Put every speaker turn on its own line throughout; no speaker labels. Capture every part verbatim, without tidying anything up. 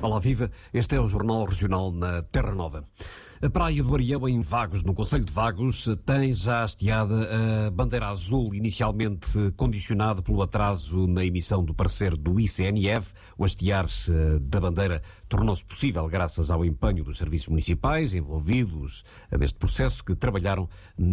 Olá, viva. Este é o Jornal Regional na Terra Nova. A praia do Arião, em Vagos, no concelho de Vagos, tem já hasteada a bandeira azul, inicialmente condicionado pelo atraso na emissão do parecer do I C N F. O hastear da bandeira tornou-se possível graças ao empenho dos serviços municipais envolvidos neste processo, que trabalharam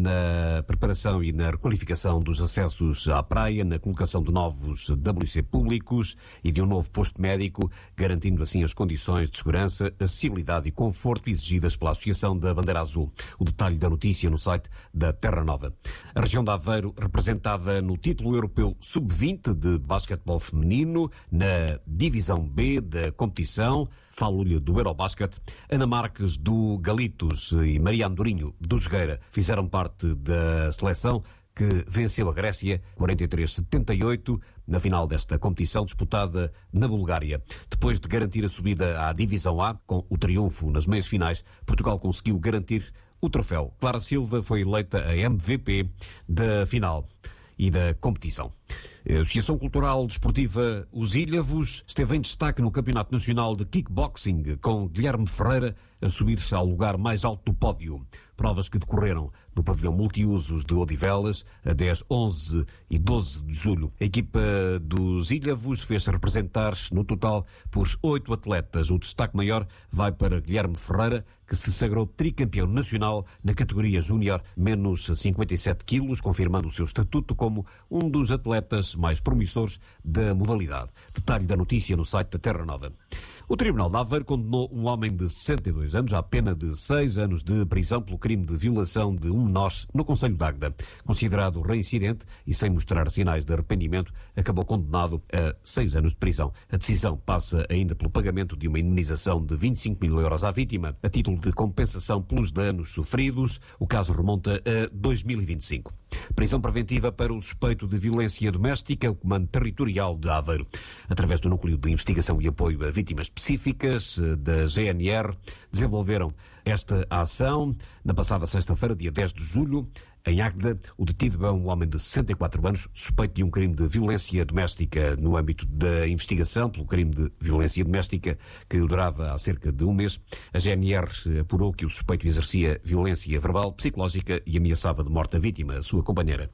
na preparação e na requalificação dos acessos à praia, na colocação de novos W C públicos e de um novo posto médico, garantindo assim as condições de segurança, acessibilidade e conforto exigidas pela Associação da Bandeira Azul. O detalhe da notícia no site da Terra Nova. A região de Aveiro, representada no título europeu sub vinte de basquetebol feminino, na divisão B da competição, falo-lhe do Eurobasket. Ana Marques do Galitos e Maria Andorinho do Jogueira fizeram parte da seleção que venceu a Grécia quarenta e três a setenta e oito na final desta competição disputada na Bulgária. Depois de garantir a subida à Divisão A, com o triunfo nas meias finais, Portugal conseguiu garantir o troféu. Clara Silva foi eleita a M V P da final e da competição. A Associação Cultural Desportiva Os Ilhavos esteve em destaque no Campeonato Nacional de Kickboxing, com Guilherme Ferreira a subir-se ao lugar mais alto do pódio. Provas que decorreram no pavilhão multiusos de Odivelas a dez, onze e doze de julho. A equipa dos Ilhavos fez-se representar no total por oito atletas. O destaque maior vai para Guilherme Ferreira, que se sagrou tricampeão nacional na categoria júnior menos cinquenta e sete quilos, confirmando o seu estatuto como um dos atletas mais promissores da modalidade. Detalhe da notícia no site da Terra Nova. O Tribunal de Aveiro condenou um homem de sessenta e dois anos à pena de seis anos de prisão pelo crime de violação de um menor no concelho de Águeda. Considerado reincidente e sem mostrar sinais de arrependimento, acabou condenado a seis anos de prisão. A decisão passa ainda pelo pagamento de uma indenização de vinte e cinco mil euros à vítima, a título de compensação pelos danos sofridos. O caso remonta a dois mil e vinte e cinco. Prisão preventiva para o suspeito de violência doméstica, o Comando Territorial de Aveiro, através do Núcleo de Investigação e Apoio a Vítimas Específicas da G N R, desenvolveram esta ação na passada sexta-feira, dia dez de julho, em Águeda. O detido é um homem de sessenta e quatro anos, suspeito de um crime de violência doméstica. No âmbito da investigação pelo crime de violência doméstica, que durava há cerca de um mês, a G N R apurou que o suspeito exercia violência verbal, psicológica e ameaçava de morte a vítima, a sua companheira.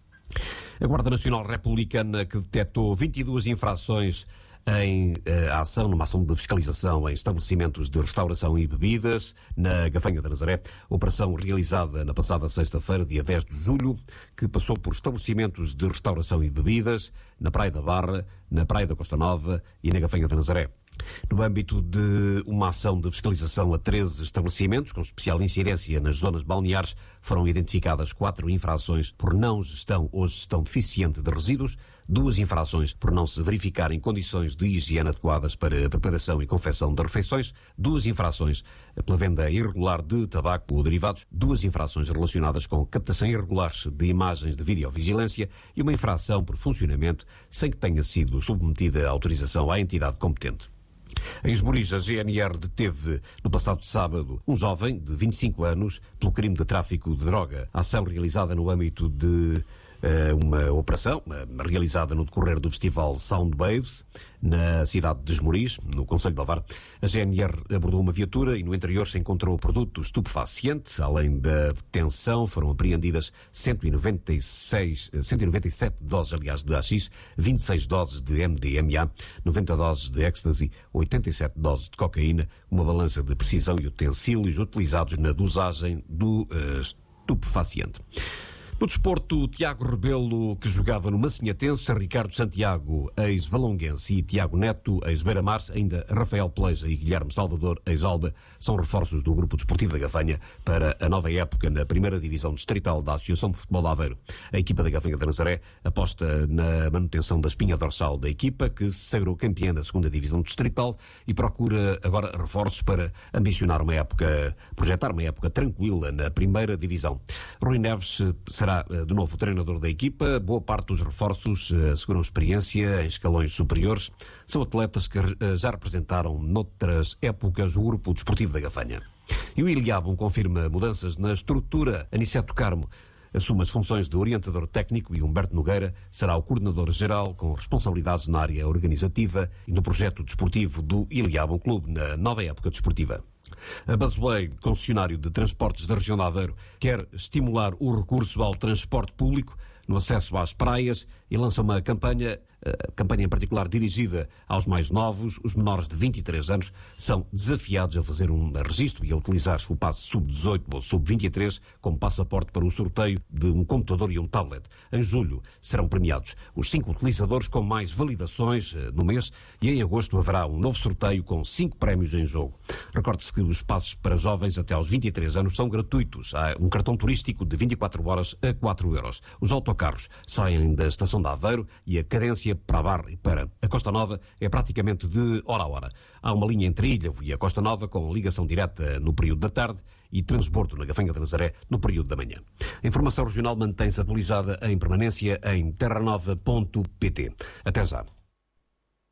A Guarda Nacional Republicana, que detectou vinte e duas infrações em uh, ação, numa ação de fiscalização em estabelecimentos de restauração e bebidas, na Gafanha da Nazaré, operação realizada na passada sexta-feira, dia dez de julho, que passou por estabelecimentos de restauração e bebidas na Praia da Barra, na Praia da Costa Nova e na Gafanha da Nazaré. No âmbito de uma ação de fiscalização a treze estabelecimentos, com especial incidência nas zonas balneares, foram identificadas quatro infrações por não gestão ou gestão deficiente de resíduos, duas infrações por não se verificarem condições de higiene adequadas para a preparação e confecção de refeições, duas infrações pela venda irregular de tabaco ou derivados, duas infrações relacionadas com captação irregular de imagens de videovigilância e uma infração por funcionamento sem que tenha sido submetida a autorização à entidade competente. Em Esmoriz, a G N R deteve no passado sábado um jovem de vinte e cinco anos pelo crime de tráfico de droga. A ação realizada no âmbito de uma operação realizada no decorrer do festival Soundwaves na cidade de Esmoriz, no concelho de Alvar. A G N R abordou uma viatura e no interior se encontrou produto estupefaciente. Além da detenção, foram apreendidas cento e noventa e seis, cento e noventa e sete doses, aliás, de haxixe, vinte e seis doses de M D M A, noventa doses de ecstasy, oitenta e sete doses de cocaína, uma balança de precisão e utensílios utilizados na dosagem do uh, estupefaciente. No desporto, Tiago Rebelo, que jogava no Massinhatense, Ricardo Santiago, ex-Valonguense, e Tiago Neto, ex-Beira-Mar, ainda Rafael Pleja e Guilherme Salvador, ex-Alba, são reforços do Grupo Desportivo da Gafanha para a nova época na primeira divisão distrital da Associação de Futebol de Aveiro. A equipa da Gafanha da Nazaré aposta na manutenção da espinha dorsal da equipa, que se sagrou campeã da segunda divisão distrital, e procura agora reforços para ambicionar uma época, projetar uma época tranquila na primeira divisão. Rui Neves será de novo o treinador da equipa. Boa parte dos reforços asseguram experiência em escalões superiores. São atletas que já representaram noutras épocas o Grupo Desportivo da Gafanha. E o Iliabum confirma mudanças na estrutura. Aniceto Carmo assume as funções de orientador técnico e Humberto Nogueira será o coordenador-geral com responsabilidades na área organizativa e no projeto desportivo do Iliabum Clube na nova época desportiva. A Busway, concessionário de transportes da região de Aveiro, quer estimular o recurso ao transporte público no acesso às praias e lança uma campanha, a campanha em particular dirigida aos mais novos. Os menores de vinte e três anos são desafiados a fazer um registro e a utilizar o passe sub dezoito ou sub vinte e três como passaporte para o sorteio de um computador e um tablet. Em julho serão premiados os cinco utilizadores com mais validações no mês e em agosto haverá um novo sorteio com cinco prémios em jogo. Recorde-se que os passes para jovens até aos vinte e três anos são gratuitos. Há um cartão turístico de vinte e quatro horas a quatro euros. Os autocarros saem da estação de Aveiro e a cadência para a Barra e para a Costa Nova é praticamente de hora a hora. Há uma linha entre Ilhavo e a Costa Nova com ligação direta no período da tarde e transbordo na Gafanha de Nazaré no período da manhã. A informação regional mantém-se atualizada em permanência em terra nova ponto pt. Até já.